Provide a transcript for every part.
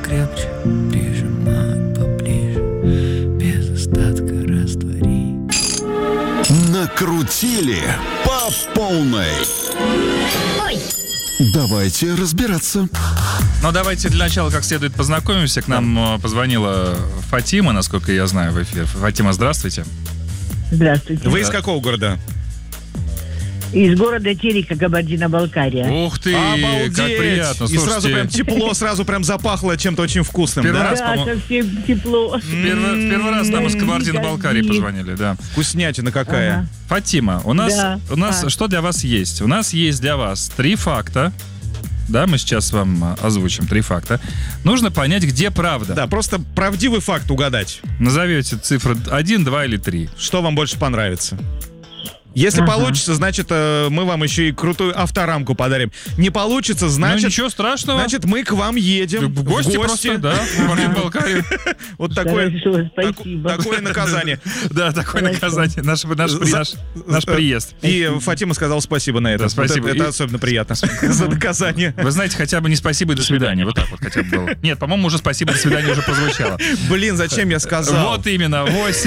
покрепче, прижимай поближе, без остатка раствори. Накрутили по полной. Ой. Давайте разбираться. Ну, давайте для начала как следует познакомимся. К нам позвонила Фатима, насколько я знаю, в эфир. Фатима, здравствуйте. Здравствуйте. Вы из какого города? Из города Терека, Кабардино-Балкария. Ух ты, Обалдеть! как приятно. И сразу Слушайте, прям тепло, сразу прям запахло чем-то очень вкусным, Первый да? раз, Да, совсем тепло. в первый раз нам из Кабардино-Балкарии позвонили, да. Вкуснятина какая. Ага. Фатима, у нас Да. что для вас есть? У нас есть для вас 3 факта. Да, мы сейчас вам озвучим 3 факта. Нужно понять, где правда. Да, просто правдивый факт угадать. Назовете цифры 1, 2 или 3. Что вам больше понравится? Если получится, значит, мы вам еще и крутую авторамку подарим. Не получится, Ну, значит, ничего страшного. значит, мы к вам едем. в гости просто, да, в Кабардино-Балкарию. Вот такое, Хорошо, спасибо. такое наказание. Да, такое Хорошо. наказание. Наш приезд. И Фатима сказала спасибо на это. Да, спасибо. Вот это И- особенно приятно. За наказание. Вы знаете, хотя бы не спасибо и до свидания. Вот так вот хотя бы было. Нет, по-моему, уже спасибо, до свидания уже прозвучало. Блин, зачем я сказал? Вот именно.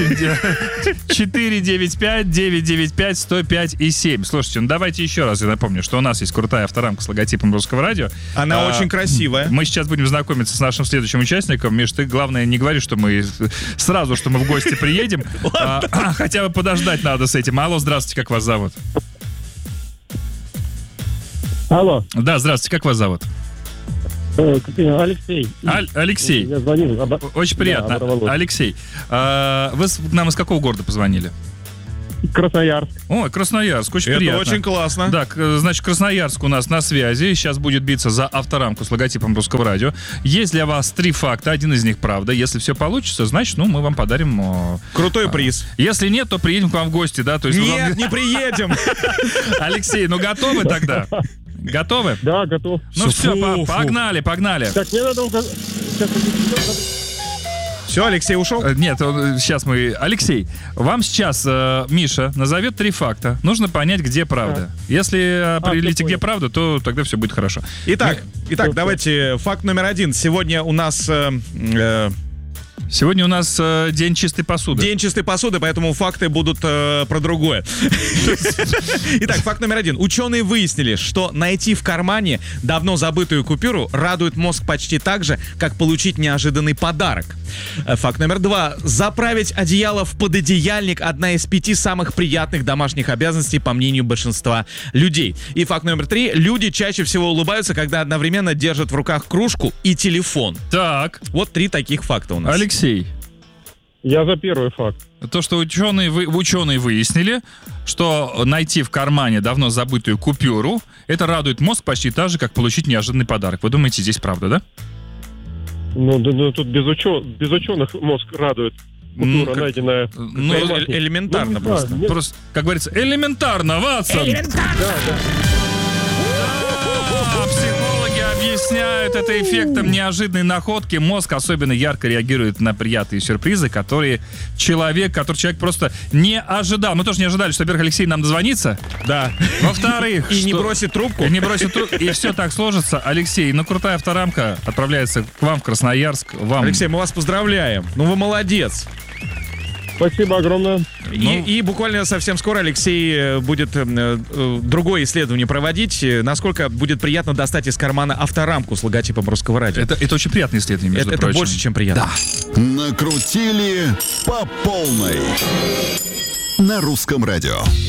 8-495-995-105 и 7. Слушайте, ну давайте еще раз я напомню, что у нас есть крутая авторамка с логотипом Русского радио. Она очень красивая. Мы сейчас будем знакомиться с нашим следующим участником. Миш, ты, главное, не говори, что мы сразу, что мы в гости приедем. Хотя бы подождать надо с этим. Алло, здравствуйте, как вас зовут? Алло, Да, здравствуйте, как вас зовут? Алексей. Алексей. Я звонил. Очень приятно. Оборвалось. Алексей, вы к нам из какого города позвонили? Красноярск. Ой, Красноярск, очень Это приятно. очень классно. Да, значит, Красноярск у нас на связи. Сейчас будет биться за авторамку с логотипом Русского радио. Есть для вас 3 факта, один из них правда. Если все получится, значит, ну, мы вам подарим... Крутой приз. Если нет, то приедем к вам в гости, да? То есть Нет, не приедем. Алексей, ну готовы тогда? Готовы? Да, готов. Ну все, Фу. погнали. Так, мне надо указать. Все, Алексей ушел? Нет, сейчас мы... Алексей, вам сейчас Миша назовет 3 факта. Нужно понять, где правда. Если определите, где правда, то тогда все будет хорошо. Итак, давайте факт номер 1. Сегодня у нас Сегодня у нас день чистой посуды. день чистой посуды, поэтому факты будут про другое. Итак, факт номер 1. Ученые выяснили, что найти в кармане давно забытую купюру радует мозг почти так же, как получить неожиданный подарок. Факт номер 2. Заправить одеяло в пододеяльник — одна из 5 самых приятных домашних обязанностей, по мнению большинства людей. И факт номер 3. Люди чаще всего улыбаются, когда одновременно держат в руках кружку и телефон. Так, Вот 3 таких факта у нас. Алексей, Я за первый факт. то, что ученые выяснили, что найти в кармане давно забытую купюру, это радует мозг почти так же, как получить неожиданный подарок. Вы думаете, здесь правда, да? Ну, тут без ученых мозг радует. Ну, Культура как- найденная. ну, Элементарно Ну, да, просто. нет. Просто, как говорится, элементарно, Ватсон! Да, психологи объясняют это эффектом неожиданной находки. Мозг особенно ярко реагирует на приятные сюрпризы, который человек просто не ожидал. Мы тоже не ожидали, что, во-первых, Алексей нам дозвонится. Да. Во-вторых, И не что- бросит трубку. И не бросит трубку. И все так сложится. Алексей, ну крутая авторамка отправляется к вам в Красноярск. Вам. Алексей, мы вас поздравляем. Ну вы молодец. Спасибо огромное. И буквально совсем скоро Алексей будет другое исследование проводить, насколько будет приятно достать из кармана авторамку с логотипом Русского радио. Это очень приятное исследование, между Это прочим. больше, чем приятно. Да. Накрутили по полной. На Русском радио.